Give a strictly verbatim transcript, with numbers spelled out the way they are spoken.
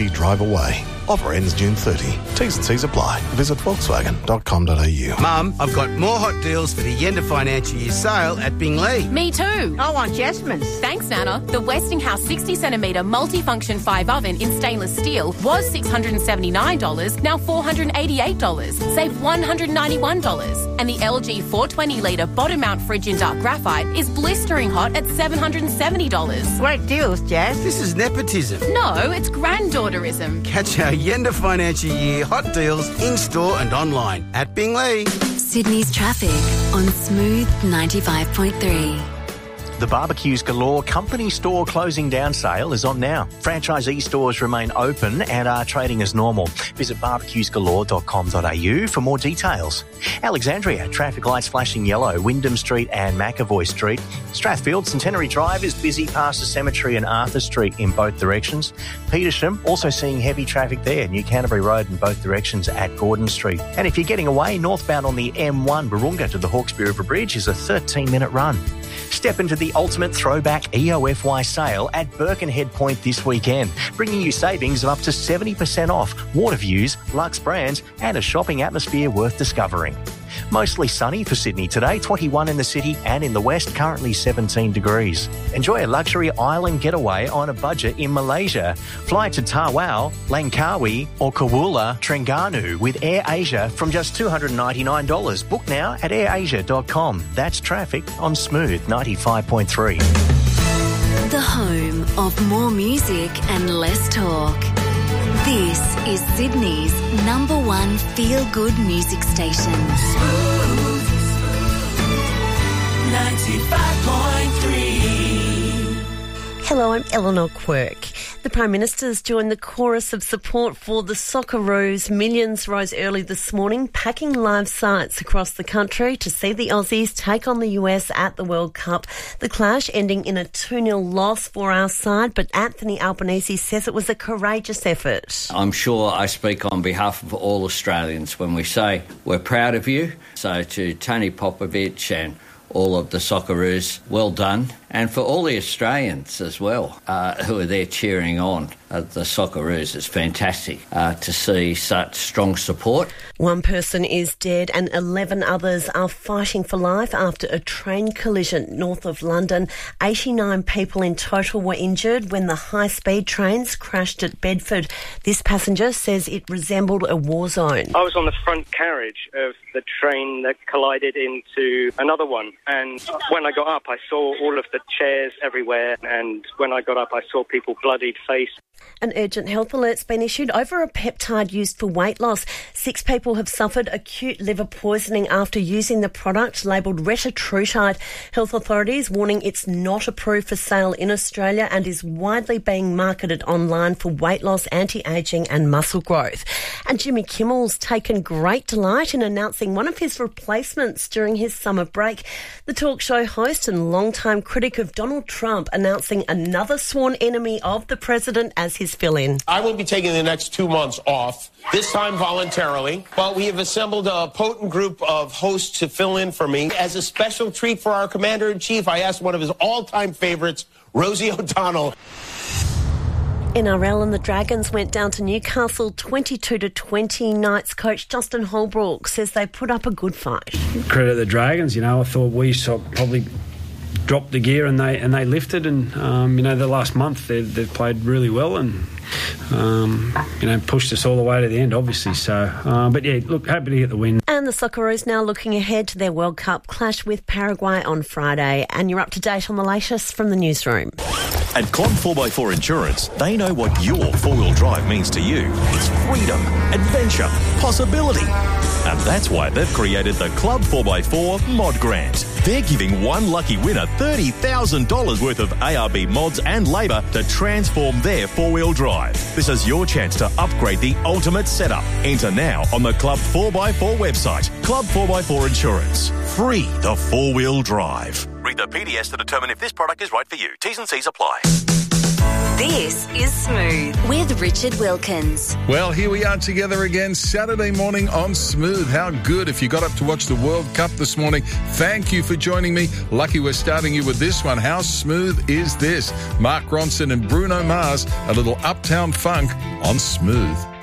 Drive away. Offer ends June thirtieth. T's and C's apply. Visit volkswagen dot com dot a u. Mum, I've got more hot deals for the Yenda financial year sale at Bingley. Me too. I want Jasmine's. Thanks, Nana. The Westinghouse sixty centimetre multifunction five oven in stainless steel was six hundred seventy-nine dollars, now four hundred eighty-eight dollars. Save one hundred ninety-one dollars. And the L G four hundred twenty litre bottom mount fridge in dark graphite is blistering hot at seven hundred seventy dollars. Great deals, Jazz. This is nepotism. No, it's granddaughterism. Catch our Yenda financial year hot deals in-store and online at Bingley. Sydney's traffic on Smooth ninety-five point three. The Barbecues Galore company store closing down sale is on now. Franchisee stores remain open and are trading as normal. Visit barbecues galore dot com dot a u for more details. Alexandria, traffic lights flashing yellow, Wyndham Street and McAvoy Street. Strathfield, Centenary Drive is busy past the cemetery and Arthur Street in both directions. Petersham, also seeing heavy traffic there, New Canterbury Road in both directions at Gordon Street. And if you're getting away, northbound on the M one Barunga to the Hawkesbury River Bridge is a thirteen minute run. Step into the ultimate throwback E O F Y sale at Birkenhead Point this weekend, bringing you savings of up to seventy percent off water views, luxe brands and a shopping atmosphere worth discovering. Mostly sunny for Sydney today, twenty-one in the city and in the west, currently seventeen degrees. Enjoy a luxury island getaway on a budget in Malaysia. Fly to Tawau, Langkawi or Kuala Terengganu with Air Asia from just two hundred ninety-nine dollars. Book now at air asia dot com. That's traffic on Smooth ninety-five point three. The home of more music and less talk. This is Sydney's number one feel-good music station. Smooth ninety-five point three. Hello, I'm Eleanor Quirk. The Prime Minister's joined the chorus of support for the Socceroos. Millions rose early this morning, packing live sites across the country to see the Aussies take on the U S at the World Cup. The clash ending in a two nil loss for our side, but Anthony Albanese says it was a courageous effort. I'm sure I speak on behalf of all Australians when we say we're proud of you. So to Tony Popovich and all of the Socceroos, well done. And for all the Australians as well, uh, who are there cheering on uh, the Socceroos, it's fantastic uh, to see such strong support. One person is dead and eleven others are fighting for life after a train collision north of London. eighty-nine people in total were injured when the high-speed trains crashed at Bedford. This passenger says it resembled a war zone. I was on the front carriage of the train that collided into another one, and when I got up I saw all of the chairs everywhere, and when I got up I saw people bloodied face. An urgent health alert's been issued over a peptide used for weight loss. Six people have suffered acute liver poisoning after using the product labelled retatrutide. Health authorities warning it's not approved for sale in Australia and is widely being marketed online for weight loss, anti-ageing and muscle growth. And Jimmy Kimmel's taken great delight in announcing one of his replacements during his summer break. The talk show host and longtime critic of Donald Trump announcing another sworn enemy of the president as his fill-in. I will be taking the next two months off, this time voluntarily, but we have assembled a potent group of hosts to fill in for me. As a special treat for our Commander-in-Chief, I asked one of his all-time favorites, Rosie O'Donnell. N R L and the Dragons went down to Newcastle twenty-two to twenty. Knights coach Justin Holbrook says they put up a good fight. Credit the Dragons, you know, I thought we sort of probably dropped the gear and they and they lifted, and um, you know, the last month they've, they've played really well and um, you know, pushed us all the way to the end, obviously. So, uh, but yeah, look, happy to get the win. And the Socceroos now looking ahead to their World Cup clash with Paraguay on Friday. And you're up to date on the latest from the newsroom. At Club four by four Insurance, they know what your four-wheel drive means to you. It's freedom, adventure, possibility. And that's why they've created the Club four by four Mod Grant. They're giving one lucky winner thirty thousand dollars worth of A R B mods and labour to transform their four-wheel drive. This is your chance to upgrade the ultimate setup. Enter now on the Club four by four website. Club four by four Insurance. Free the four-wheel drive. Read the P D S to determine if this product is right for you. T's and C's apply. This is Smooth with Richard Wilkins. Well, here we are together again Saturday morning on Smooth. How good if you got up to watch the World Cup this morning. Thank you for joining me. Lucky we're starting you with this one. How smooth is this? Mark Ronson and Bruno Mars, a little Uptown Funk on Smooth.